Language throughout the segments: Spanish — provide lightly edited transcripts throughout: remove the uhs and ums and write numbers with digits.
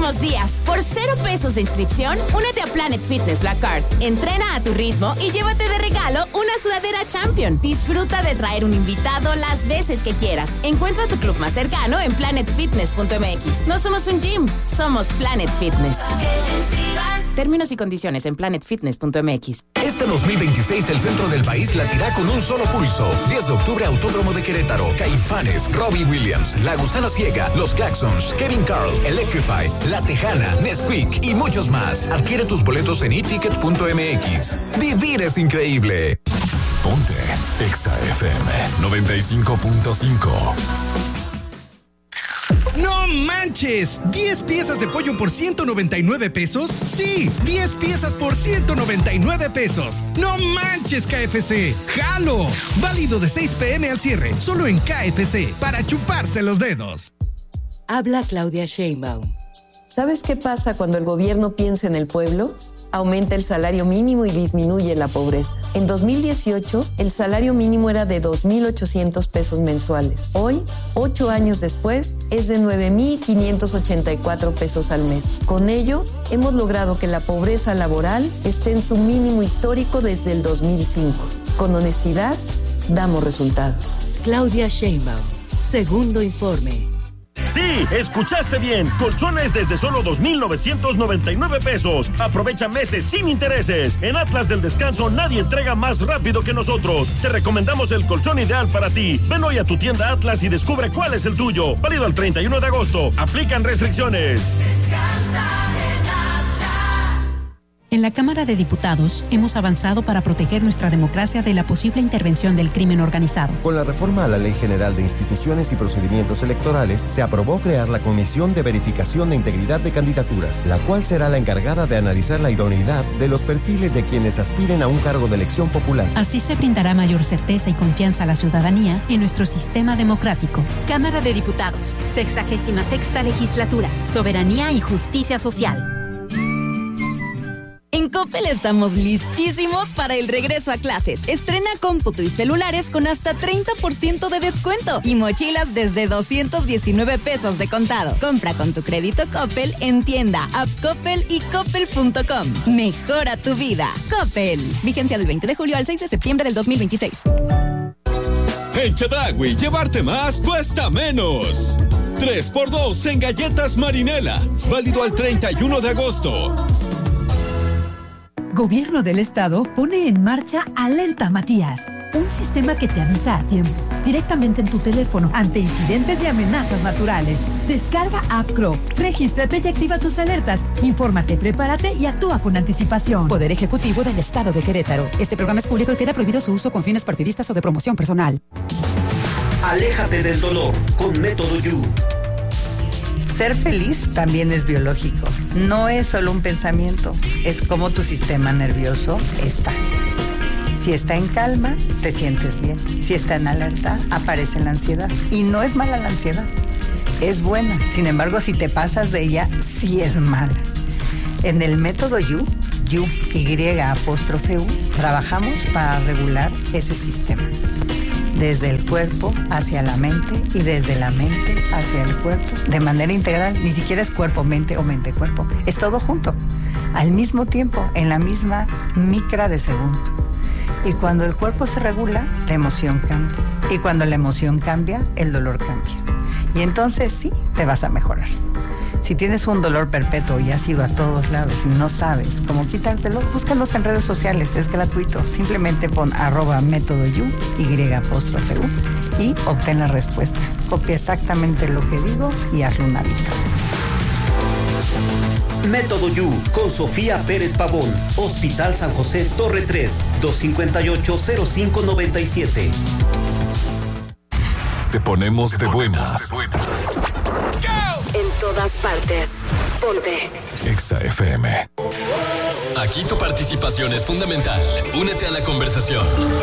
últimos días. Por 0 pesos de inscripción, únete a Planet Fitness Black Card. Entrena a tu ritmo y llévate de regalo una sudadera Champion. Disfruta de traer un invitado las veces que quieras. Encuentra tu club más cercano en planetfitness.mx. No somos un gym, somos Planet Fitness. Términos y condiciones en planetfitness.mx. Este 2026 el centro del país latirá con un solo pulso. 10 de octubre, Autódromo de Querétaro, Caifanes, Robbie Williams, La Gusana Ciega, Los Claxons, Kevin Carl, Electrify, La Tejana, Nesquik y muchos más. Adquiere tus boletos en eticket.mx. Vivir es increíble. Ponte Exa FM 95.5. ¡No manches! ¿10 piezas de pollo por 199 pesos? ¡Sí! 10 piezas por 199 pesos. ¡No manches, KFC! ¡Jalo! Válido de 6 p.m. al cierre, solo en KFC, para chuparse los dedos. Habla Claudia Sheinbaum. ¿Sabes qué pasa cuando el gobierno piensa en el pueblo? Aumenta el salario mínimo y disminuye la pobreza. En 2018, el salario mínimo era de 2,800 pesos mensuales. Hoy, 8 años después, es de 9,584 pesos al mes. Con ello, hemos logrado que la pobreza laboral esté en su mínimo histórico desde el 2005. Con honestidad, damos resultados. Claudia Sheinbaum, segundo informe. Sí, escuchaste bien. Colchones desde solo 2,999 pesos. Aprovecha meses sin intereses. En Atlas del Descanso nadie entrega más rápido que nosotros. Te recomendamos el colchón ideal para ti. Ven hoy a tu tienda Atlas y descubre cuál es el tuyo. Válido al 31 de agosto. Aplican restricciones. En la Cámara de Diputados hemos avanzado para proteger nuestra democracia de la posible intervención del crimen organizado. Con la reforma a la Ley General de Instituciones y Procedimientos Electorales, se aprobó crear la Comisión de Verificación de Integridad de Candidaturas, la cual será la encargada de analizar la idoneidad de los perfiles de quienes aspiren a un cargo de elección popular. Así se brindará mayor certeza y confianza a la ciudadanía en nuestro sistema democrático. Cámara de Diputados, 66ª Legislatura, Soberanía y Justicia Social. En Coppel estamos listísimos para el regreso a clases. Estrena cómputo y celulares con hasta 30% de descuento y mochilas desde 219 pesos de contado. Compra con tu crédito Coppel en tienda, app Coppel y coppel.com. Mejora tu vida. Coppel. Vigencia del 20 de julio al 6 de septiembre del 2026. En Chedraui, llevarte más cuesta menos. 3x2 en galletas Marinela. Válido al 31 de agosto. Gobierno del Estado pone en marcha Alerta Matías, un sistema que te avisa a tiempo, directamente en tu teléfono, ante incidentes y amenazas naturales. Descarga App Crow, regístrate y activa tus alertas. Infórmate, prepárate y actúa con anticipación. Poder Ejecutivo del Estado de Querétaro. Este programa es público y queda prohibido su uso con fines partidistas o de promoción personal. Aléjate del dolor con Método You. Ser feliz también es biológico. No es solo un pensamiento, es como tu sistema nervioso está. Si está en calma, te sientes bien. Si está en alerta, aparece la ansiedad. Y no es mala la ansiedad, es buena. Sin embargo, si te pasas de ella, sí es mala. En el método You, Y', trabajamos para regular ese sistema. Desde el cuerpo hacia la mente y desde la mente hacia el cuerpo, de manera integral. Ni siquiera es cuerpo-mente o mente-cuerpo, es todo junto, al mismo tiempo, en la misma micra de segundo. Y cuando el cuerpo se regula, la emoción cambia. Y cuando la emoción cambia, el dolor cambia. Y entonces sí, te vas a mejorar. Si tienes un dolor perpetuo y has ido a todos lados y no sabes cómo quitártelo, búscalos en redes sociales, es gratuito. Simplemente pon @métodoyu, Y', y obtén la respuesta. Copia exactamente lo que digo y hazlo un hábito. Método You con Sofía Pérez Pavón. Hospital San José, Torre 3, 258-0597. Te ponemos de buenas. En todas partes. Ponte Exa FM. Aquí tu participación es fundamental. Únete a la conversación.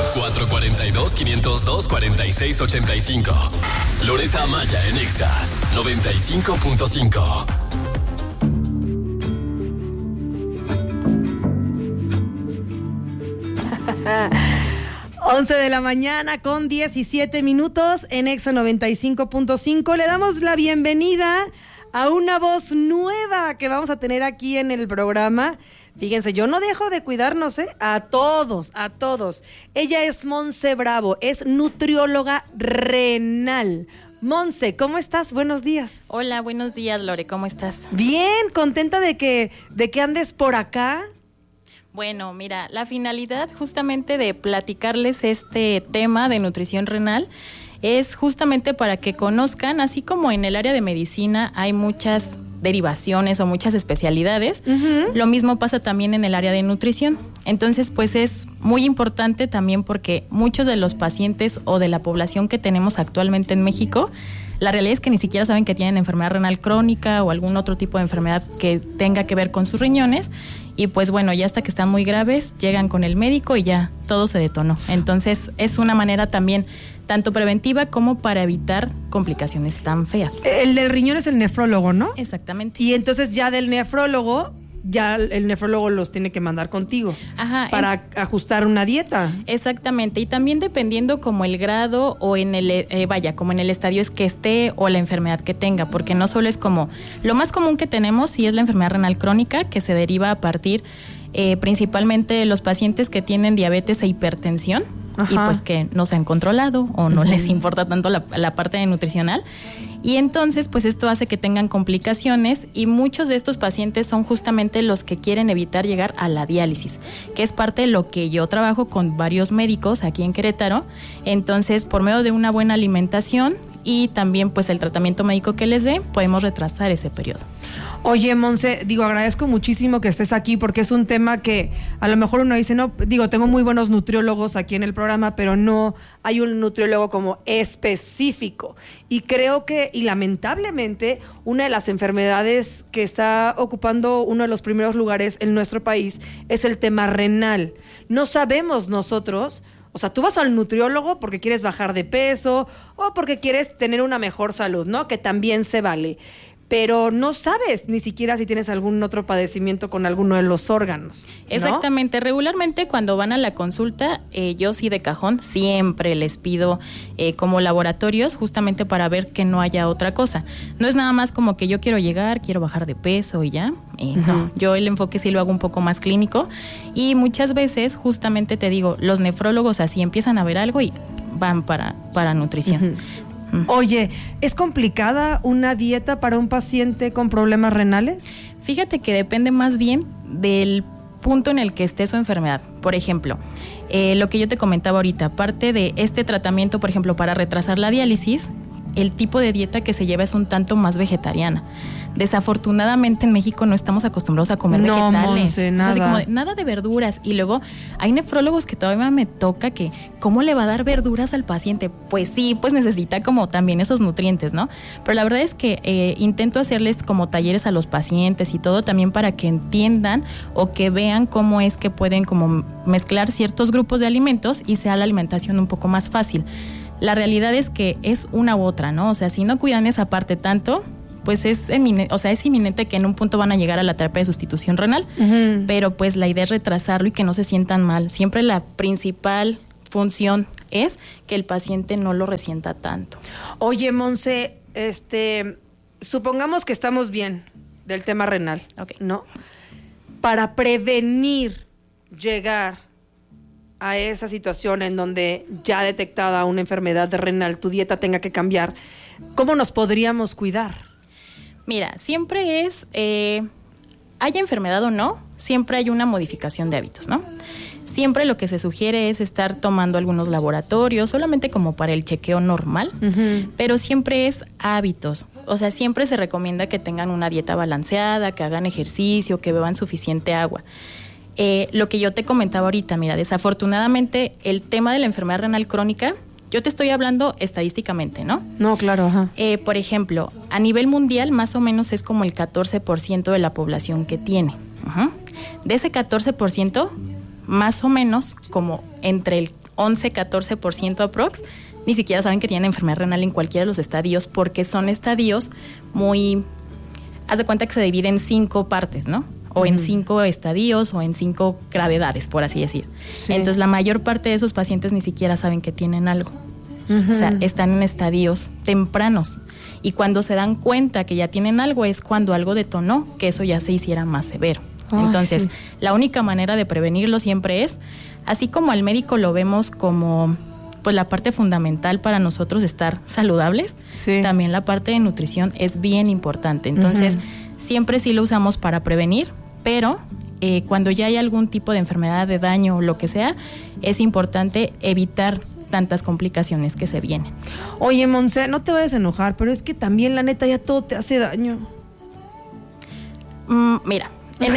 442-502-4685. Loreta Amaya en Exa 95.5. Once de la mañana con 17 minutos en Exa 95.5. Le damos la bienvenida a una voz nueva que vamos a tener aquí en el programa. Fíjense, yo no dejo de cuidarnos, a todos. Ella es Monse Bravo, es nutrióloga renal. Monse, ¿cómo estás? Buenos días. Hola, buenos días, Lore, ¿cómo estás? Bien, contenta de que andes por acá. Bueno, mira, la finalidad justamente de platicarles este tema de nutrición renal es justamente para que conozcan, así como en el área de medicina hay muchas derivaciones o muchas especialidades, lo mismo pasa también en el área de nutrición. Entonces, pues es muy importante también porque muchos de los pacientes o de la población que tenemos actualmente en México, la realidad es que ni siquiera saben que tienen enfermedad renal crónica o algún otro tipo de enfermedad que tenga que ver con sus riñones. Y pues bueno, ya hasta que están muy graves, llegan con el médico y ya todo se detonó. Entonces es una manera también tanto preventiva como para evitar complicaciones tan feas. El del riñón es el nefrólogo, ¿no? Exactamente. Y entonces ya del nefrólogo, ya el nefrólogo los tiene que mandar contigo. Ajá, para ajustar una dieta. Exactamente, y también dependiendo como el grado o en el, como en el estadio es que esté o la enfermedad que tenga, porque no solo es como, lo más común que tenemos sí es la enfermedad renal crónica, que se deriva a partir principalmente de los pacientes que tienen diabetes e hipertensión. Ajá. Y pues que no se han controlado o no les importa tanto la parte nutricional. Y entonces, pues esto hace que tengan complicaciones y muchos de estos pacientes son justamente los que quieren evitar llegar a la diálisis, que es parte de lo que yo trabajo con varios médicos aquí en Querétaro. Entonces, por medio de una buena alimentación y también pues el tratamiento médico que les dé, podemos retrasar ese periodo. Oye, Monse, agradezco muchísimo que estés aquí porque es un tema que a lo mejor uno dice, no, tengo muy buenos nutriólogos aquí en el programa, pero no hay un nutriólogo como específico. Y creo que, y lamentablemente, una de las enfermedades que está ocupando uno de los primeros lugares en nuestro país es el tema renal. No sabemos nosotros, o sea, tú vas al nutriólogo porque quieres bajar de peso o porque quieres tener una mejor salud, ¿no? Que también se vale. Pero no sabes ni siquiera si tienes algún otro padecimiento con alguno de los órganos, ¿no? Exactamente. Regularmente cuando van a la consulta, yo sí de cajón siempre les pido como laboratorios justamente para ver que no haya otra cosa. No es nada más como que yo quiero llegar, quiero bajar de peso y ya. No, yo el enfoque sí lo hago un poco más clínico y muchas veces justamente te digo, los nefrólogos así empiezan a ver algo y van para nutrición. Oye, ¿es complicada una dieta para un paciente con problemas renales? Fíjate que depende más bien del punto en el que esté su enfermedad. Por ejemplo, lo que yo te comentaba ahorita, aparte de este tratamiento, por ejemplo, para retrasar la diálisis, el tipo de dieta que se lleva es un tanto más vegetariana. Desafortunadamente en México no estamos acostumbrados a comer vegetales. Monse, nada. O sea, así como nada de verduras. Y luego hay nefrólogos que todavía me toca que ¿cómo le va a dar verduras al paciente? Pues sí, pues necesita como también esos nutrientes, ¿no? Pero la verdad es que intento hacerles como talleres a los pacientes y todo también para que entiendan o que vean cómo es que pueden como mezclar ciertos grupos de alimentos y sea la alimentación un poco más fácil. La realidad es que es una u otra, ¿no? O sea, si no cuidan esa parte tanto, pues es inminente que en un punto van a llegar a la terapia de sustitución renal, pero pues la idea es retrasarlo y que no se sientan mal. Siempre la principal función es que el paciente no lo resienta tanto. Oye, Monse, supongamos que estamos bien del tema renal, ¿no? Para prevenir llegar a esa situación en donde ya detectada una enfermedad renal, tu dieta tenga que cambiar, ¿cómo nos podríamos cuidar? Mira, siempre es, haya enfermedad o no, siempre hay una modificación de hábitos, ¿no? Siempre lo que se sugiere es estar tomando algunos laboratorios, solamente como para el chequeo normal, pero siempre es hábitos. O sea, siempre se recomienda que tengan una dieta balanceada, que hagan ejercicio, que beban suficiente agua. Lo que yo te comentaba ahorita, mira, desafortunadamente el tema de la enfermedad renal crónica, yo te estoy hablando estadísticamente, ¿no? No, claro, ajá. Por ejemplo, a nivel mundial más o menos es como el 14% de la población que tiene. De ese 14%, más o menos como entre el 11-14% aprox, ni siquiera saben que tienen enfermedad renal en cualquiera de los estadios porque son estadios muy... Haz de cuenta que se divide en 5 partes, ¿no? O en 5 estadios o en 5 gravedades, por así decir. Sí. Entonces, la mayor parte de esos pacientes ni siquiera saben que tienen algo. O sea, están en estadios tempranos. Y cuando se dan cuenta que ya tienen algo es cuando algo detonó, que eso ya se hiciera más severo. Entonces, sí, la única manera de prevenirlo siempre es, así como al médico lo vemos como pues la parte fundamental para nosotros estar saludables, sí, también la parte de nutrición es bien importante. Entonces, siempre sí lo usamos para prevenir, pero cuando ya hay algún tipo de enfermedad, de daño o lo que sea, es importante evitar tantas complicaciones que se vienen. Oye, Monse, no te vayas a enojar, pero es que también la neta ya todo te hace daño. Mira,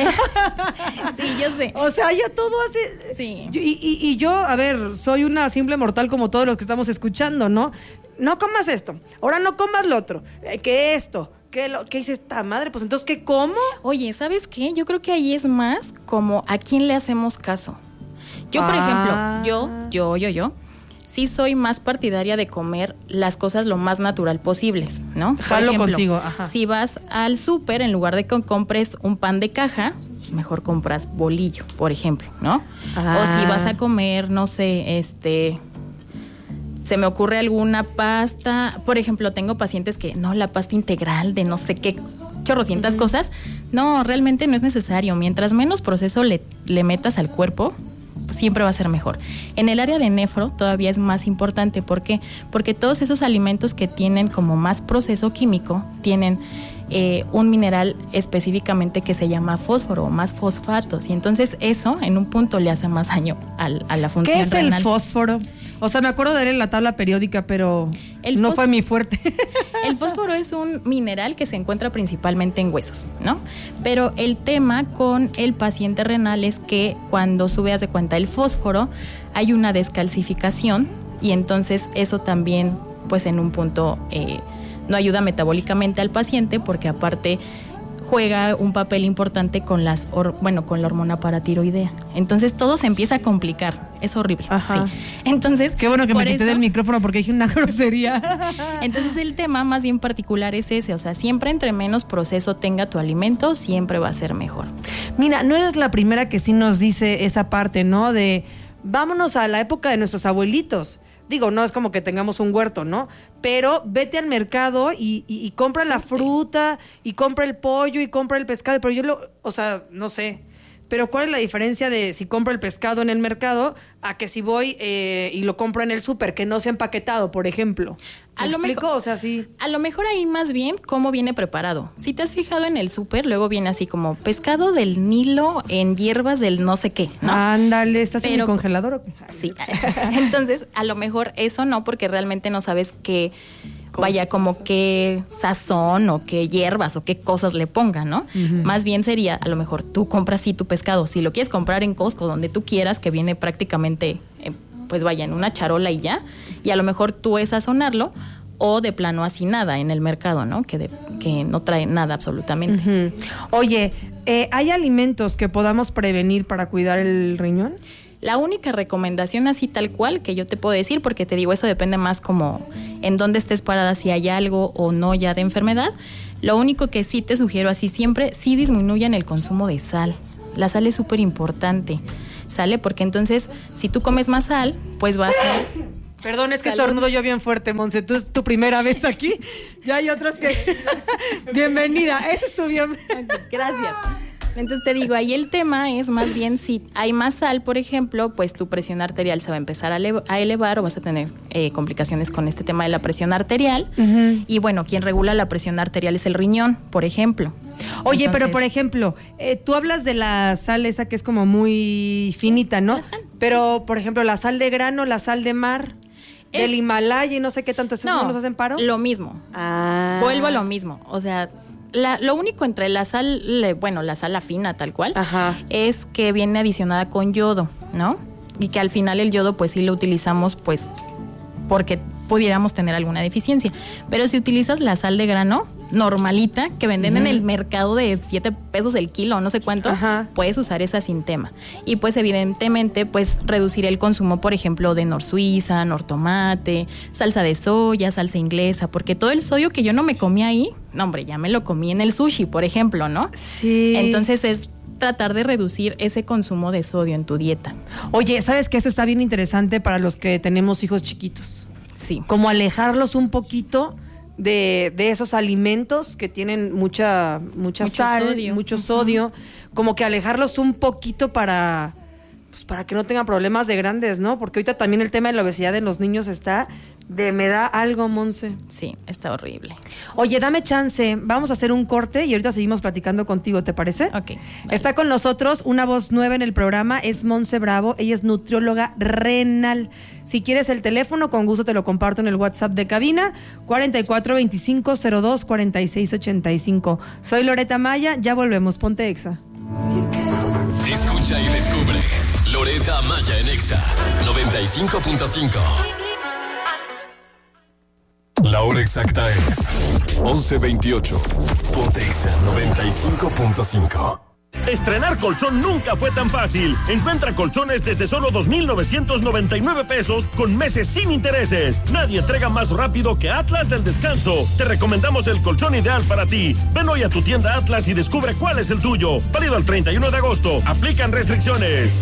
sí, yo sé. O sea, ya todo hace... Sí. Y yo, a ver, soy una simple mortal como todos los que estamos escuchando, ¿no? No comas esto, ahora no comas lo otro, que esto... ¿Qué dice esta madre? Pues entonces, ¿qué como? Oye, ¿sabes qué? Yo creo que ahí es más como a quién le hacemos caso. Yo, por ejemplo, yo sí soy más partidaria de comer las cosas lo más natural posibles, ¿no? Jalo contigo, ajá. Si vas al súper, en lugar de que compres un pan de caja, pues mejor compras bolillo, por ejemplo, ¿no? O si vas a comer, no sé, se me ocurre alguna pasta, por ejemplo, tengo pacientes que, no, la pasta integral de no sé qué, chorrocientas cosas. No, realmente no es necesario. Mientras menos proceso le metas al cuerpo, siempre va a ser mejor. En el área de nefro todavía es más importante. ¿Por qué? Porque todos esos alimentos que tienen como más proceso químico tienen un mineral específicamente que se llama fósforo o más fosfatos. Y entonces eso en un punto le hace más daño a la función renal. ¿Qué es el fósforo? O sea, me acuerdo de él en la tabla periódica, pero no fue mi fuerte. El fósforo es un mineral que se encuentra principalmente en huesos, ¿no? Pero el tema con el paciente renal es que cuando sube, haz de cuenta, el fósforo, hay una descalcificación y entonces eso también, pues en un punto, no ayuda metabólicamente al paciente porque aparte juega un papel importante con con la hormona paratiroidea. Entonces todo se empieza a complicar. Es horrible. Ajá. Sí. Entonces, qué bueno que me quité del micrófono porque dije una grosería. Entonces el tema más bien particular es ese, o sea, siempre entre menos proceso tenga tu alimento, siempre va a ser mejor. Mira, no eres la primera que sí nos dice esa parte, ¿no? De vámonos a la época de nuestros abuelitos. Digo, no es como que tengamos un huerto, ¿no? Pero vete al mercado y compra la fruta, y compra el pollo, y compra el pescado. Pero no sé. Pero ¿cuál es la diferencia de si compro el pescado en el mercado a que si voy y lo compro en el súper, que no sea empaquetado, por ejemplo? ¿Me explico? O sea, sí. A lo mejor ahí más bien cómo viene preparado. Si te has fijado en el súper, luego viene así como pescado del Nilo en hierbas del no sé qué, ¿no? Ándale, ¿estás en el congelador o qué? Sí. Entonces, a lo mejor eso no, porque realmente no sabes qué... Vaya, como qué sazón o qué hierbas o qué cosas le pongan, ¿no? Más bien sería, a lo mejor tú compras sí tu pescado. Si lo quieres comprar en Costco, donde tú quieras, que viene prácticamente, pues vaya, en una charola y ya. Y a lo mejor tú es sazonarlo o de plano así nada en el mercado, ¿no? Que no trae nada absolutamente. Oye, ¿hay alimentos que podamos prevenir para cuidar el riñón? La única recomendación así tal cual que yo te puedo decir, porque te digo, eso depende más como en dónde estés parada, si hay algo o no ya de enfermedad. Lo único que sí te sugiero así siempre, sí disminuyan el consumo de sal. La sal es súper importante, ¿sale? Porque entonces, si tú comes más sal, pues va a ser... Perdón, es que estornudo yo bien fuerte, Monse. Tú es tu primera vez aquí. Ya hay otras que... Bienvenida, ese es tu bienvenida. Okay, gracias. Entonces te digo, ahí el tema es más bien si hay más sal, por ejemplo, pues tu presión arterial se va a empezar a elevar o vas a tener complicaciones con este tema de la presión arterial. Y bueno, quien regula la presión arterial es el riñón, por ejemplo. Oye, entonces, pero por ejemplo, tú hablas de la sal esa que es como muy finita, ¿no? Pero, por ejemplo, la sal de grano, la sal de mar... del Himalaya y no sé qué tanto, ¿eso no nos hacen paro? Lo mismo. Vuelvo a lo mismo. O sea, lo único entre la sal, la sal fina tal cual, es que viene adicionada con yodo, ¿no? Y que al final el yodo pues sí lo utilizamos pues porque pudiéramos tener alguna deficiencia. Pero si utilizas la sal de grano normalita, que venden en el mercado de 7 pesos el kilo, no sé cuánto, puedes usar esa sin tema. Y pues evidentemente pues reducir el consumo, por ejemplo, de nor suiza, nor tomate, salsa de soya, salsa inglesa, porque todo el sodio que yo no me comí ahí, no hombre, ya me lo comí en el sushi, por ejemplo, ¿no? Sí. Entonces es tratar de reducir ese consumo de sodio en tu dieta. Oye, ¿sabes qué? Eso está bien interesante para los que tenemos hijos chiquitos. Sí. Como alejarlos un poquito de esos alimentos que tienen mucha sal, mucho sodio, como que alejarlos un poquito para que no tengan problemas de grandes, ¿no? Porque ahorita también el tema de la obesidad de los niños me da algo, Monse. Sí, está horrible. Oye, dame chance, vamos a hacer un corte y ahorita seguimos platicando contigo, ¿te parece? Ok. Dale. Está con nosotros una voz nueva en el programa, es Monse Bravo, ella es nutrióloga renal. Si quieres el teléfono, con gusto te lo comparto en el WhatsApp de cabina, 4425024685. Soy Loreta Maya, ya volvemos, ponte Exa. Escucha y descubre Loreta Maya en Exa 95.5. La hora exacta es 11:28. Ponte Exa 95.5. Estrenar colchón nunca fue tan fácil. Encuentra colchones desde solo 2,999 pesos con meses sin intereses. Nadie entrega más rápido que Atlas del Descanso. Te recomendamos el colchón ideal para ti. Ven hoy a tu tienda Atlas y descubre cuál es el tuyo. Válido al 31 de agosto. Aplican restricciones.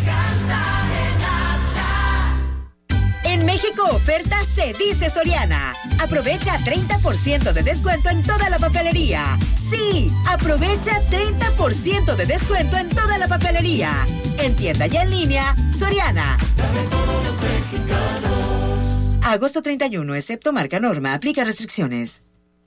En México oferta se dice Soriana. Aprovecha 30% de descuento en toda la papelería. Sí, aprovecha 30% de descuento en toda la papelería. En tienda y en línea, Soriana. Agosto 31, excepto marca Norma, aplica restricciones.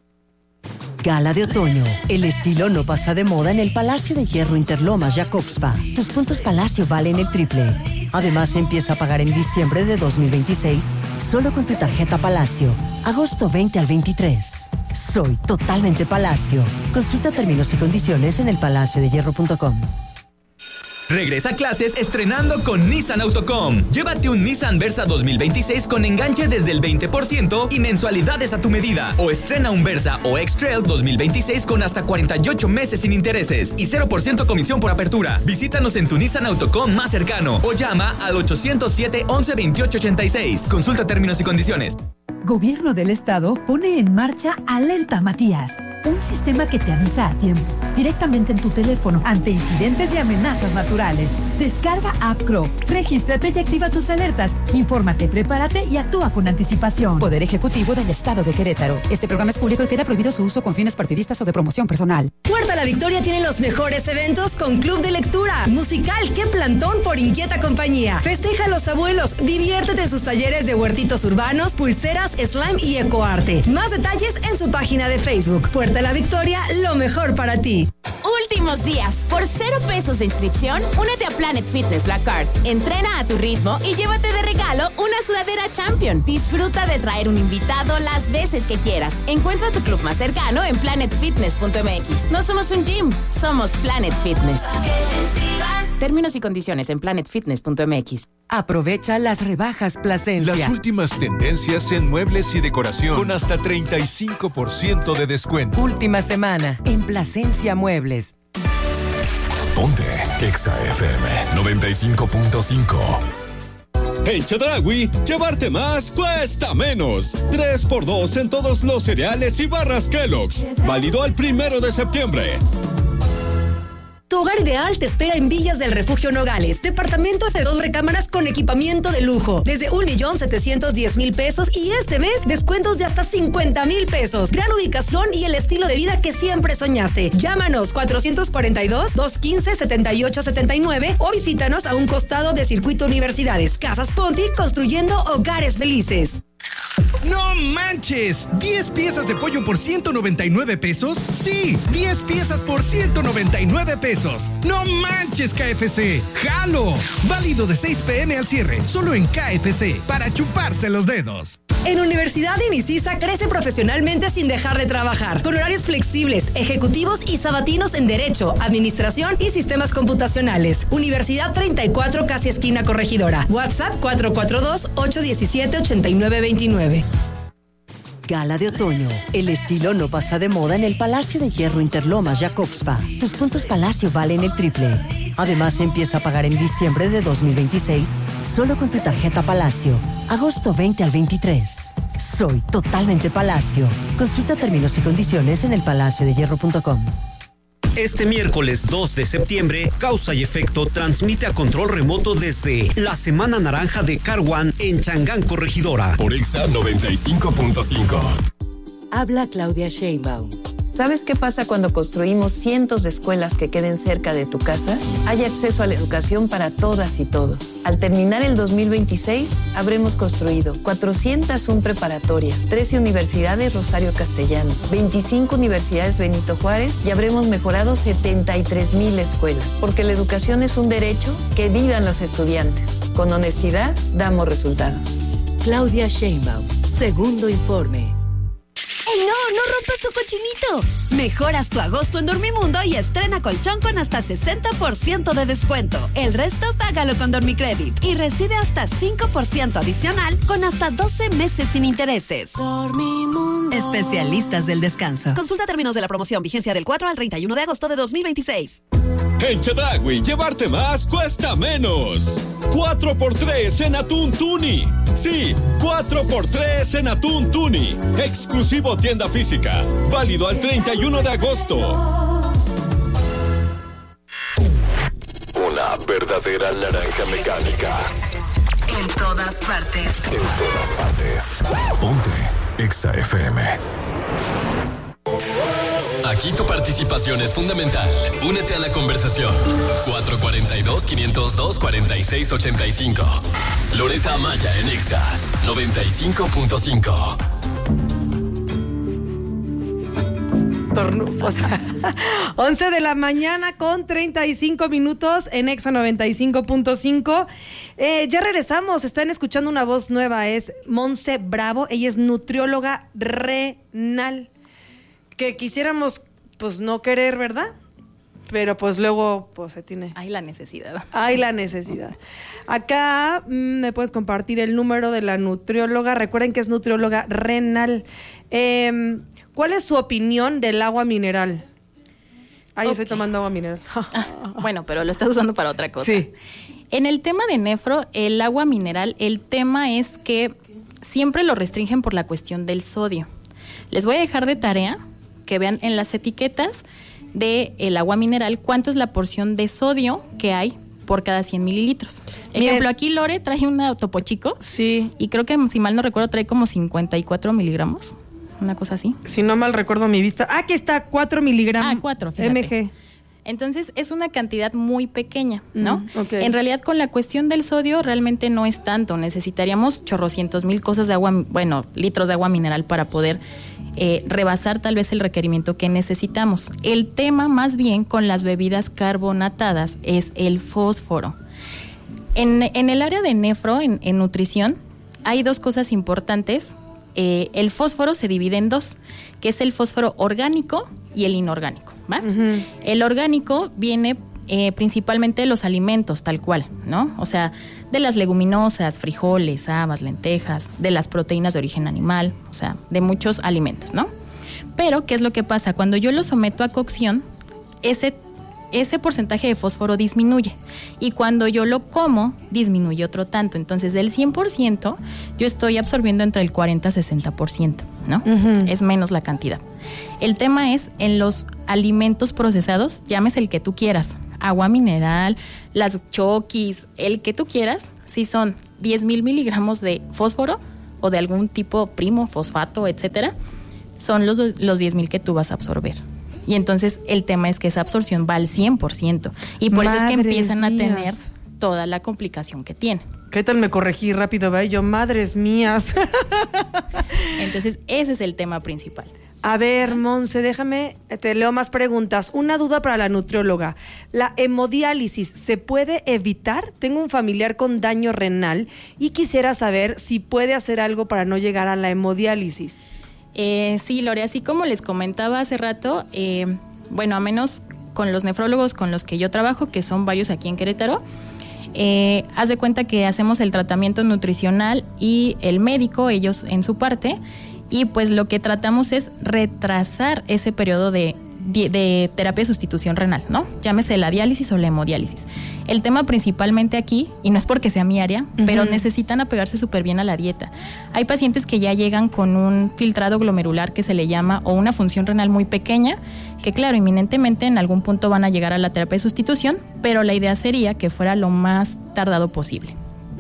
Gala de otoño. El estilo no pasa de moda en el Palacio de Hierro Interlomas Jacobspa. Tus puntos Palacio valen el triple. Además, empieza a pagar en diciembre de 2026 solo con tu tarjeta Palacio. Agosto 20 al 23. Soy totalmente Palacio. Consulta términos y condiciones en elpalaciodehierro.com. Regresa a clases estrenando con Nissan Autocom. Llévate un Nissan Versa 2026 con enganche desde el 20% y mensualidades a tu medida. O estrena un Versa o X-Trail 2026 con hasta 48 meses sin intereses y 0% comisión por apertura. Visítanos en tu Nissan Autocom más cercano o llama al 807 11 28 86. Consulta términos y condiciones. Gobierno del Estado pone en marcha Alerta Matías, un sistema que te avisa a tiempo, directamente en tu teléfono, ante incidentes y amenazas naturales. Descarga App Crow, regístrate y activa tus alertas. Infórmate, prepárate y actúa con anticipación. Poder Ejecutivo del Estado de Querétaro. Este programa es público y queda prohibido su uso con fines partidistas o de promoción personal. Puerta La Victoria tiene los mejores eventos con Club de Lectura, musical Qué Plantón por Inquieta Compañía. Festeja a los abuelos, diviértete en sus talleres de huertitos urbanos, pulseras, slime y ecoarte. Más detalles en su página de Facebook. Puerta La Victoria, lo mejor para ti. Últimos días, por 0 pesos de inscripción, únete a Planet Fitness Black Card. Entrena a tu ritmo y llévate de regalo una sudadera Champion. Disfruta de traer un invitado las veces que quieras. Encuentra tu club más cercano en planetfitness.mx. No somos un gym, somos Planet Fitness. Términos y condiciones en planetfitness.mx. Aprovecha las rebajas Plasencia. Las últimas tendencias en muebles y decoración con hasta 35% de descuento. Última semana en Plasencia Muebles. Ponte Exa FM 95.5. En Chedraui, llevarte más cuesta menos. 3x2 en todos los cereales y barras Kellogg's. Válido al 1 de septiembre. Tu hogar ideal te espera en Villas del Refugio Nogales. Departamentos de 2 recámaras con equipamiento de lujo. Desde 1,710,000 pesos y este mes descuentos de hasta 50,000 pesos. Gran ubicación y el estilo de vida que siempre soñaste. Llámanos 442-215-7879 o visítanos a un costado de Circuito Universidades. Casas Ponti, construyendo hogares felices. ¡No manches! ¿10 piezas de pollo por 199 pesos? ¡Sí! 10 piezas por 199 pesos. ¡No manches, KFC! ¡Jalo! Válido de 6 p.m. al cierre, solo en KFC, para chuparse los dedos. En Universidad de Inicisa crece profesionalmente sin dejar de trabajar, con horarios flexibles, ejecutivos y sabatinos en Derecho, Administración y Sistemas Computacionales. Universidad 34, casi esquina Corregidora. WhatsApp 442-817-8929. Gala de otoño. El estilo no pasa de moda en el Palacio de Hierro Interlomas Jacobspa. Tus puntos Palacio valen el triple. Además, empieza a pagar en diciembre de 2026 solo con tu tarjeta Palacio. Agosto 20 al 23. Soy totalmente Palacio. Consulta términos y condiciones en elpalaciodehierro.com. Este miércoles 2 de septiembre, Causa y Efecto transmite a control remoto desde la Semana Naranja de Car One en Changán, Corregidora. Por Exa 95.5. Habla Claudia Sheinbaum. ¿Sabes qué pasa cuando construimos cientos de escuelas que queden cerca de tu casa? Hay acceso a la educación para todas y todos. Al terminar el 2026, habremos construido 401 preparatorias, 13 universidades Rosario Castellanos, 25 universidades Benito Juárez y habremos mejorado 73,000 escuelas. Porque la educación es un derecho, que vivan los estudiantes. Con honestidad, damos resultados. Claudia Sheinbaum, segundo informe. ¡Ey, no rompas tu cochinito! Mejoras tu agosto en Dormimundo y estrena colchón con hasta 60% de descuento. El resto págalo con Dormicredit y recibe hasta 5% adicional con hasta 12 meses sin intereses. Dormimundo. Especialistas del descanso. Consulta términos de la promoción, vigencia del 4 al 31 de agosto de 2026. En Chedraui, llevarte más cuesta menos. 4x3 en atún tuni. Sí, 4x3 en atún tuni. Exclusivo tienda física. Válido al 31 de agosto. Una verdadera naranja mecánica. En todas partes. En todas partes. Ponte Exa FM. Aquí tu participación es fundamental. Únete a la conversación. 442-502-4685. Loreta Amaya en Exa 95.5. 11 de la mañana con 35 minutos en Exa 95.5. Ya regresamos, están escuchando una voz nueva, es Monse Bravo, ella es nutrióloga renal. Que quisiéramos, pues, no querer, ¿verdad? Pero pues luego, pues, se tiene... Hay la necesidad. Hay la necesidad. Acá me puedes compartir el número de la nutrióloga. Recuerden que es nutrióloga renal. ¿Cuál es su opinión del agua mineral? Yo estoy tomando agua mineral. Bueno, pero lo estás usando para otra cosa. Sí. En el tema de nefro, el agua mineral, el tema es que siempre lo restringen por la cuestión del sodio. Les voy a dejar de tarea que vean en las etiquetas del agua mineral cuánto es la porción de sodio que hay por cada 100 mililitros. Ejemplo, aquí Lore trae una Topo Chico. Sí. Y creo que, si mal no recuerdo, trae como 54 miligramos. Una cosa así. Si no mal recuerdo mi vista. Aquí está, 4 miligramos. 4, fíjate. mg. Entonces, es una cantidad muy pequeña, ¿no? Okay. En realidad, con la cuestión del sodio, realmente no es tanto. Necesitaríamos chorrocientos mil cosas de agua, litros de agua mineral para poder rebasar tal vez el requerimiento que necesitamos. El tema, más bien, con las bebidas carbonatadas es el fósforo. En el área de nefro, en nutrición, hay dos cosas importantes. El fósforo se divide en dos, que es el fósforo orgánico y el inorgánico, ¿va? Uh-huh. El orgánico viene principalmente de los alimentos, tal cual, ¿no? O sea, de las leguminosas, frijoles, habas, lentejas, de las proteínas de origen animal, o sea, de muchos alimentos, ¿no? Pero, ¿qué es lo que pasa? Cuando yo lo someto a cocción, ese porcentaje de fósforo disminuye. Y cuando yo lo como, disminuye otro tanto. Entonces, del 100%, yo estoy absorbiendo entre el 40 y 60%, ¿no? Uh-huh. Es menos la cantidad. El tema es en los alimentos procesados, llámese el que tú quieras, agua mineral, las Chokis, el que tú quieras, si son 10,000 miligramos de fósforo o de algún tipo primo, fosfato, etcétera, son los 10,000 que tú vas a absorber. Y entonces el tema es que esa absorción va al 100%. Y por eso es que empiezan a tener toda la complicación que tienen. ¿Qué tal me corregí rápido, ¿verdad? Yo, madres mías. Entonces ese es el tema principal. A ver, Monse, déjame, te leo más preguntas. Una duda para la nutrióloga. ¿La hemodiálisis se puede evitar? Tengo un familiar con daño renal y quisiera saber si puede hacer algo para no llegar a la hemodiálisis. Sí, Lore, así como les comentaba hace rato, a menos con los nefrólogos con los que yo trabajo, que son varios aquí en Querétaro, haz de cuenta que hacemos el tratamiento nutricional y el médico, ellos en su parte, y pues lo que tratamos es retrasar ese periodo de de terapia de sustitución renal, ¿no? Llámese la diálisis o la hemodiálisis. El tema principalmente aquí, y no es porque sea mi área, pero necesitan apegarse súper bien a la dieta. Hay pacientes que ya llegan con un filtrado glomerular que se le llama, o una función renal muy pequeña, que claro, inminentemente en algún punto van a llegar a la terapia de sustitución, pero la idea sería que fuera lo más tardado posible.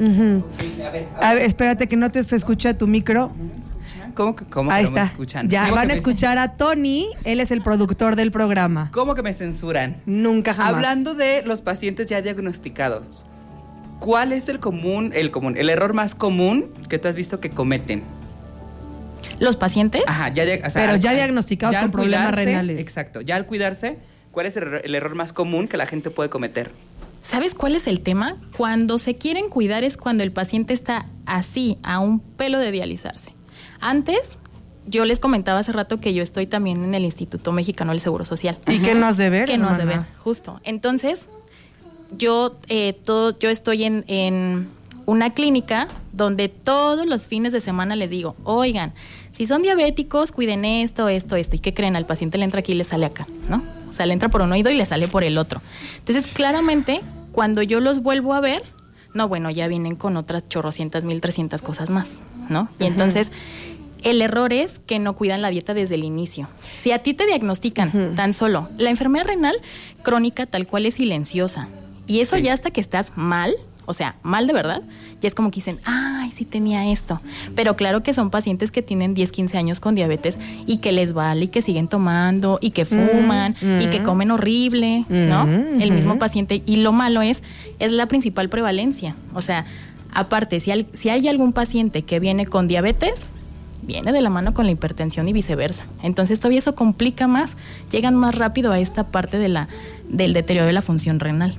A ver, espérate que no te se escucha tu micro. ¿Cómo Ahí que no está. me escuchan? Ya van a escuchar a Tony, él es el productor del programa. ¿Cómo que me censuran? Nunca jamás. Hablando de los pacientes ya diagnosticados, ¿cuál es el error más común que tú has visto que cometen? ¿Los pacientes? Ajá, pero ya diagnosticados con problemas renales. Exacto, ya al cuidarse, ¿cuál es el error más común que la gente puede cometer? ¿Sabes cuál es el tema? Cuando se quieren cuidar es cuando el paciente está así, a un pelo de dializarse. Antes, yo les comentaba hace rato que yo estoy también en el Instituto Mexicano del Seguro Social. ¿Y qué no has de ver? ¿Qué no has de ver? Justo. Entonces, yo estoy en una clínica donde todos los fines de semana les digo, oigan, si son diabéticos, cuiden esto. ¿Y qué creen? Al paciente le entra aquí y le sale acá, ¿no? O sea, le entra por un oído y le sale por el otro. Entonces, claramente, cuando yo los vuelvo a ver, no, bueno, ya vienen con otras 1,300 cosas más, ¿no? Y entonces, el error es que no cuidan la dieta desde el inicio. Si a ti te diagnostican tan solo la enfermedad renal crónica tal cual es silenciosa, y eso ya hasta que estás mal, o sea, mal de verdad, ya es como que dicen, ay, sí tenía esto. Pero claro que son pacientes que tienen 10, 15 años con diabetes y que les vale y que siguen tomando y que fuman y que comen horrible, ¿no? El mismo paciente. Y lo malo es la principal prevalencia. O sea, aparte, si hay algún paciente que viene con diabetes, viene de la mano con la hipertensión y viceversa. Entonces todavía eso complica más, llegan más rápido a esta parte del deterioro de la función renal.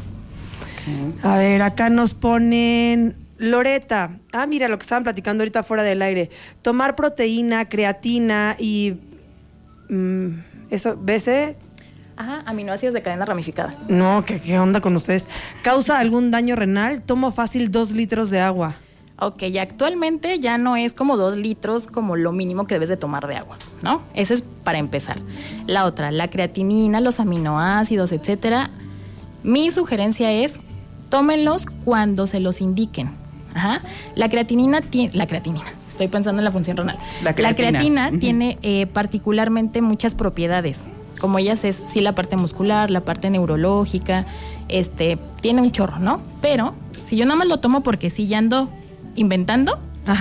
A ver, acá nos ponen Loreta. Ah, mira lo que estaban platicando ahorita fuera del aire. Tomar proteína, creatina y eso, BC. Ajá, aminoácidos de cadena ramificada. No, ¿qué onda con ustedes? ¿Causa algún daño renal? Tomo fácil 2 litros de agua. Ok, y actualmente ya no es como 2 litros como lo mínimo que debes de tomar de agua, ¿no? Eso es para empezar. La otra, la creatinina, los aminoácidos, etcétera. Mi sugerencia es tómenlos cuando se los indiquen. Ajá. La creatinina, estoy pensando en la función renal. La creatina tiene particularmente muchas propiedades. Como ellas es, sí, la parte muscular, la parte neurológica, tiene un chorro, ¿no? Pero si yo nada más lo tomo porque sí ya ando inventando,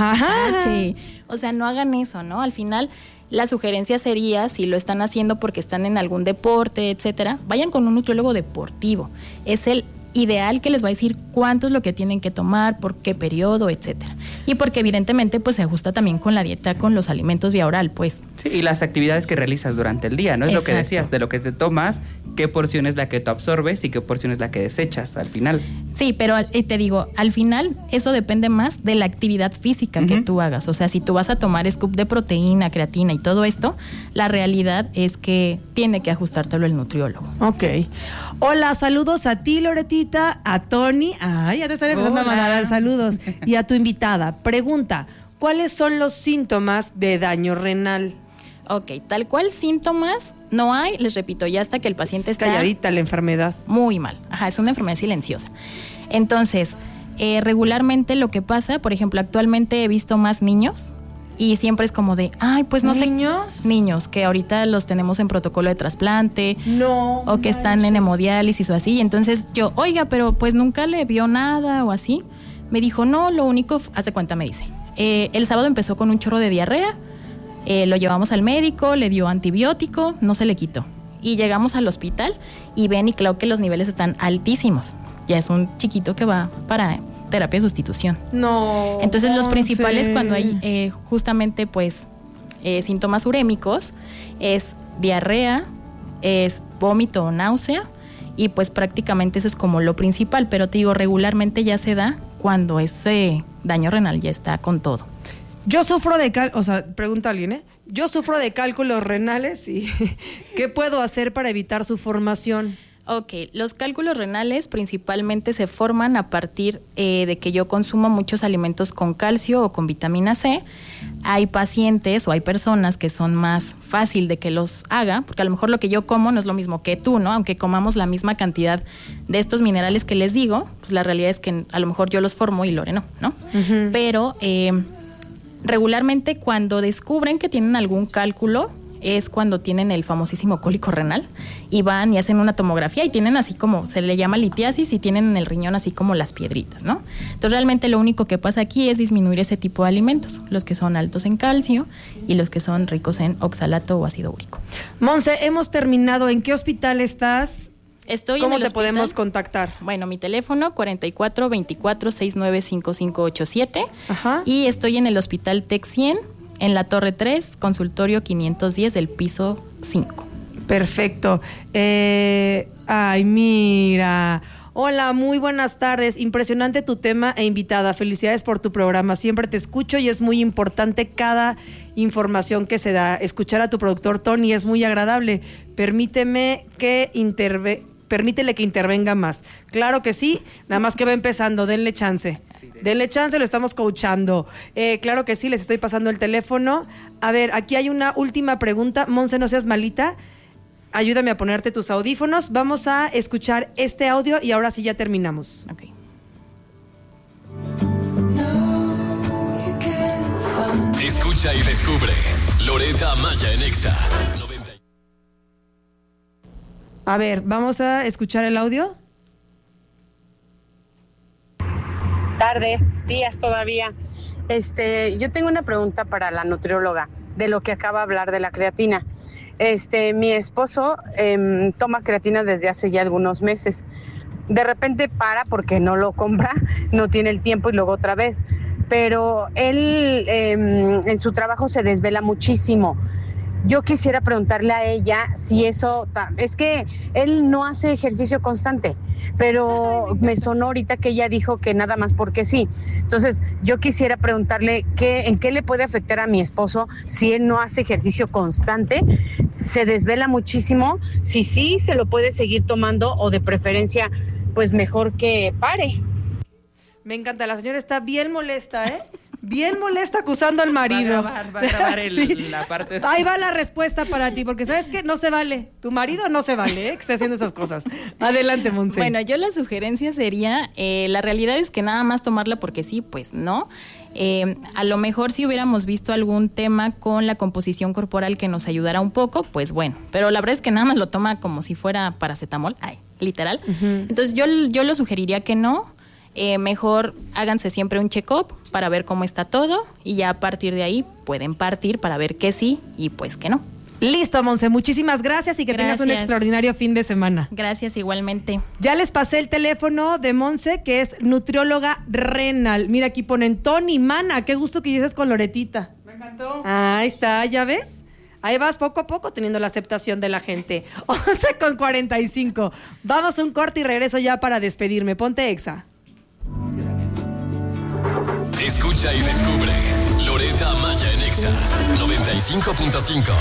o sea, no hagan eso, ¿no? Al final, la sugerencia sería, si lo están haciendo porque están en algún deporte, etcétera, vayan con un nutriólogo deportivo. Es el ideal que les va a decir cuánto es lo que tienen que tomar, por qué periodo, etcétera. Y porque evidentemente pues se ajusta también con la dieta, con los alimentos vía oral, pues. Sí, y las actividades que realizas durante el día, ¿no? Es lo que decías, de lo que te tomas, qué porción es la que tú absorbes y qué porción es la que desechas al final. Sí, pero te digo, al final eso depende más de la actividad física que tú hagas. O sea, si tú vas a tomar scoop de proteína, creatina y todo esto, la realidad es que tiene que ajustártelo el nutriólogo. Ok. Hola, saludos a ti, Loretita, a Tony. Ay, ya te están empezando a mandar saludos. Y a tu invitada. Pregunta, ¿cuáles son los síntomas de daño renal? Ok, tal cual síntomas no hay, les repito, ya hasta que el paciente está calladita la enfermedad. Muy mal. Ajá, es una enfermedad silenciosa. Entonces, regularmente lo que pasa, por ejemplo, actualmente he visto más niños y siempre es como de, ay, pues no sé. Niños que ahorita los tenemos en protocolo de trasplante. No. O que están en hemodiálisis o así. Entonces yo, oiga, pero pues nunca le vio nada o así. Me dijo, no, lo único, hace cuenta, me dice. El sábado empezó con un chorro de diarrea. Lo llevamos al médico, le dio antibiótico, no se le quitó. Y llegamos al hospital y ven y claro que los niveles están altísimos. Ya es un chiquito que va para terapia de sustitución. No. Entonces los principales cuando hay justamente pues síntomas urémicos es diarrea, es vómito o náusea y pues prácticamente eso es como lo principal, pero te digo, regularmente ya se da cuando ese daño renal ya está con todo. Yo sufro de pregunta a alguien, Yo sufro de cálculos renales y ¿qué puedo hacer para evitar su formación? Ok, los cálculos renales principalmente se forman a partir de que yo consumo muchos alimentos con calcio o con vitamina C. Hay pacientes o hay personas que son más fácil de que los haga, porque a lo mejor lo que yo como no es lo mismo que tú, ¿no? Aunque comamos la misma cantidad de estos minerales que les digo, pues la realidad es que a lo mejor yo los formo y Lore no, ¿no? Uh-huh. Pero regularmente cuando descubren que tienen algún cálculo, es cuando tienen el famosísimo cólico renal y van y hacen una tomografía y tienen así como, se le llama litiasis y tienen en el riñón así como las piedritas, ¿no? Entonces realmente lo único que pasa aquí es disminuir ese tipo de alimentos, los que son altos en calcio y los que son ricos en oxalato o ácido úrico. Monse, hemos terminado. ¿En qué hospital estás? Estoy ¿Cómo en el te hospital. podemos contactar? Bueno, mi teléfono 44 24 69 5587. Ajá. Y estoy en el Hospital Tec 100, en la Torre 3, consultorio 510 del piso 5. Perfecto. Ay, mira. Hola, muy buenas tardes. Impresionante tu tema e invitada. Felicidades por tu programa. Siempre te escucho y es muy importante cada información que se da. Escuchar a tu productor Tony es muy agradable. Permítele que intervenga más. Claro que sí, nada más que va empezando, denle chance. Denle chance, lo estamos coachando. Claro que sí, les estoy pasando el teléfono. A ver, aquí hay una última pregunta. Monse, no seas malita. Ayúdame a ponerte tus audífonos. Vamos a escuchar este audio y ahora sí ya terminamos. Ok. Escucha y descubre. Loreta Maya en Exa. A ver, vamos a escuchar el audio. Tardes, días todavía. Yo tengo una pregunta para la nutrióloga de lo que acaba de hablar de la creatina. Mi esposo toma creatina desde hace ya algunos meses. De repente para porque no lo compra, no tiene el tiempo y luego otra vez. Pero él en su trabajo se desvela muchísimo. Yo quisiera preguntarle a ella si eso... Es que él no hace ejercicio constante, pero me sonó ahorita que ella dijo que nada más porque sí. Entonces, yo quisiera preguntarle en qué le puede afectar a mi esposo si él no hace ejercicio constante, se desvela muchísimo, si sí se lo puede seguir tomando o de preferencia, pues mejor que pare. Me encanta, la señora está bien molesta, ¿eh? Bien molesta acusando al marido. Va a grabar sí. La parte. Ahí va la respuesta para ti, porque ¿sabes qué? No se vale. Tu marido no se vale, que esté haciendo esas cosas. Adelante, Monse. Bueno, yo la sugerencia sería, la realidad es que nada más tomarla porque sí, pues no. A lo mejor si hubiéramos visto algún tema con la composición corporal que nos ayudara un poco, pues bueno. Pero la verdad es que nada más lo toma como si fuera paracetamol, literal. Uh-huh. Entonces yo lo sugeriría que no. Mejor háganse siempre un check-up para ver cómo está todo y ya a partir de ahí pueden partir para ver qué sí y pues qué no. Listo, Monse, muchísimas gracias y que tengas un extraordinario fin de semana. Gracias, igualmente. Ya les pasé el teléfono de Monse, que es nutrióloga renal. Mira, aquí ponen Tony, mana, qué gusto que dices con Loretita. Me encantó. Ahí está, ¿ya ves? Ahí vas poco a poco teniendo la aceptación de la gente. 11:45. Vamos a un corte y regreso ya para despedirme. Ponte Exa. Escucha y descubre. Loreta Maya en Exa 95.5.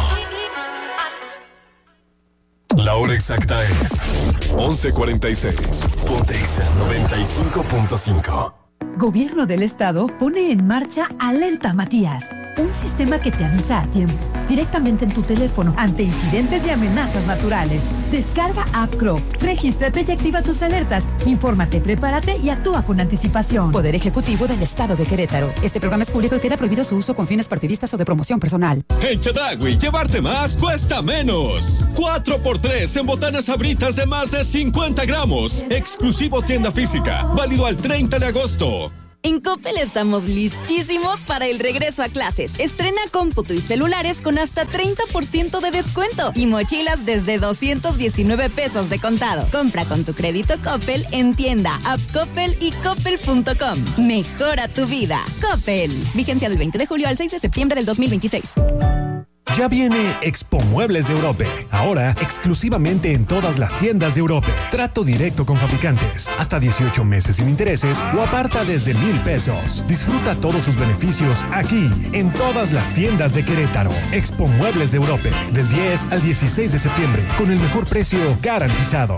La hora exacta es 11:46. Ponte Exa 95.5. Gobierno del Estado pone en marcha Alerta Matías, un sistema que te avisa a tiempo, directamente en tu teléfono, ante incidentes y amenazas naturales. Descarga App Crow, regístrate y activa tus alertas. Infórmate, prepárate y actúa con anticipación. Poder Ejecutivo del Estado de Querétaro. Este programa es público y queda prohibido su uso con fines partidistas o de promoción personal. En Chedraui, llevarte más cuesta menos. 4x3 en botanas Sabritas de más de 50 gramos. Exclusivo tienda física. Válido al 30 de agosto. En Coppel estamos listísimos para el regreso a clases. Estrena cómputo y celulares con hasta 30% de descuento y mochilas desde 219 pesos de contado. Compra con tu crédito Coppel en tienda, app Coppel y coppel.com. Mejora tu vida. Coppel. Vigencia del 20 de julio al 6 de septiembre del 2026. Ya viene Expo Muebles de Europe, ahora exclusivamente en todas las tiendas de Europe. Trato directo con fabricantes, hasta 18 meses sin intereses o aparta desde 1,000 pesos. Disfruta todos sus beneficios aquí, en todas las tiendas de Querétaro. Expo Muebles de Europe, del 10 al 16 de septiembre, con el mejor precio garantizado.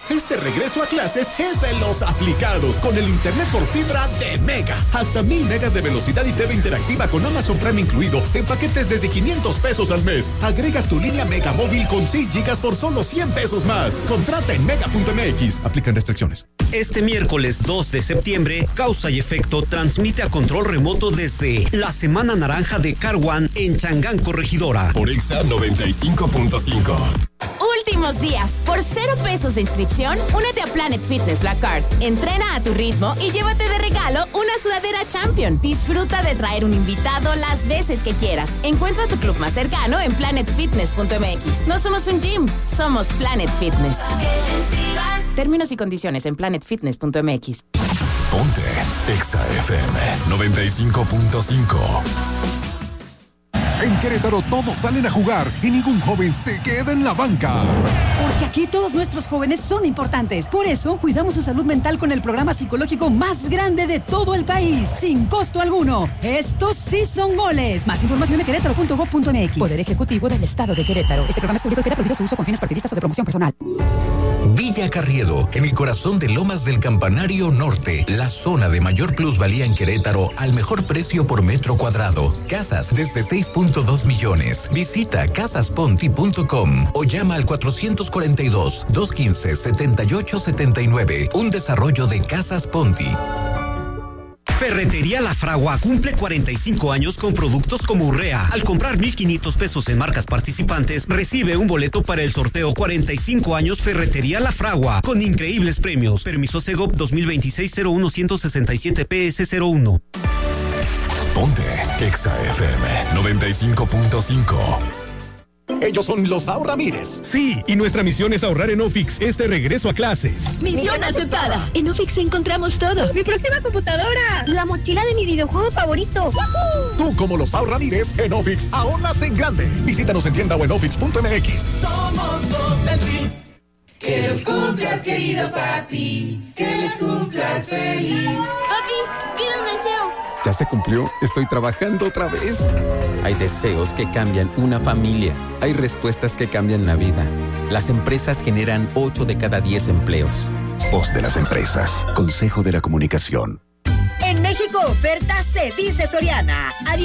Este regreso a clases es de los aplicados con el internet por fibra de Mega. Hasta 1000 megas de velocidad y TV interactiva con Amazon Prime incluido en paquetes desde 500 pesos al mes. Agrega tu línea Mega móvil con 6 gigas por solo 100 pesos más. Contrata en mega.mx. Aplican restricciones. Este miércoles 2 de septiembre, Causa y Efecto transmite a control remoto desde la Semana Naranja de Car One en Changán, Corregidora. Por Exa 95.5. Últimos días. Por 0 pesos de inscripción, únete a Planet Fitness Black Card. Entrena a tu ritmo y llévate de regalo una sudadera Champion. Disfruta de traer un invitado las veces que quieras. Encuentra tu club más cercano en planetfitness.mx. No somos un gym, somos Planet Fitness. Términos y condiciones en planetfitness.mx. Ponte Exa FM 95.5. En Querétaro todos salen a jugar y ningún joven se queda en la banca. Porque aquí todos nuestros jóvenes son importantes. Por eso cuidamos su salud mental con el programa psicológico más grande de todo el país, sin costo alguno. Estos sí son goles. Más información de querétaro.gov.mx. Poder Ejecutivo del Estado de Querétaro. Este programa es público y queda prohibido su uso con fines partidistas o de promoción personal. Villa Carriedo, en el corazón de Lomas del Campanario Norte, la zona de mayor plusvalía en Querétaro al mejor precio por metro cuadrado. Casas desde 6.2 millones. Visita casasponti.com o llama al 442-215-7879. Un desarrollo de Casas Ponti. Ferretería La Fragua cumple 45 años con productos como Urrea. Al comprar 1,500 pesos en marcas participantes, recibe un boleto para el sorteo 45 años Ferretería La Fragua, con increíbles premios. Permiso Segov 2026-01-167 PS01. Ponte Exa FM 95.5. Ellos son los Ahorramires. Sí, y nuestra misión es ahorrar en Ofix este regreso a clases. ¡Misión aceptada! En Ofix encontramos todo. ¡Mi próxima computadora! ¡La mochila de mi videojuego favorito! ¡Woohoo! Tú, como los Ahorramires, en Ofix ahorras en grande. Visítanos en tienda o en ofix.mx. Somos dos del team. Que los cumplas, querido papi. Que les cumplas feliz. Papi, pide un deseo. ¿Ya se cumplió? Estoy trabajando otra vez. Hay deseos que cambian una familia. Hay respuestas que cambian la vida. Las empresas generan 8 de cada 10 empleos. Voz de las empresas. Consejo de la Comunicación. En México, oferta se dice Soriana.